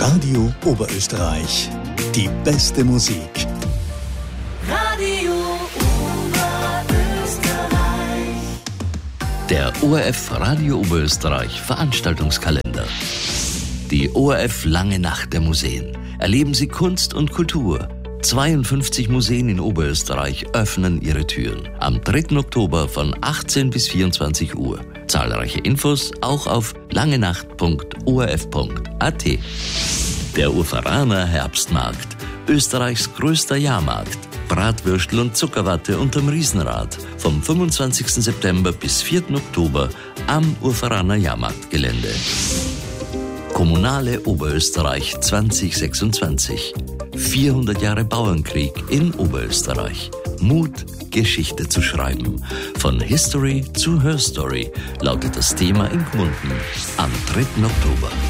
Radio Oberösterreich. Die beste Musik. Radio Oberösterreich. Der ORF Radio Oberösterreich Veranstaltungskalender. Die ORF Lange Nacht der Museen. Erleben Sie Kunst und Kultur. 52 Museen in Oberösterreich öffnen ihre Türen. Am 3. Oktober von 18 bis 24 Uhr. Zahlreiche Infos auch auf langenacht.orf.at. Der Urferaner Herbstmarkt. Österreichs größter Jahrmarkt. Bratwürstel und Zuckerwatte unterm Riesenrad. Vom 25. September bis 4. Oktober am Urferaner Jahrmarktgelände. Kommunale Oberösterreich 2026. 400 Jahre Bauernkrieg in Oberösterreich. Mut, Geschichte zu schreiben. Von History zu Her Story lautet das Thema in Gmunden am 3. Oktober.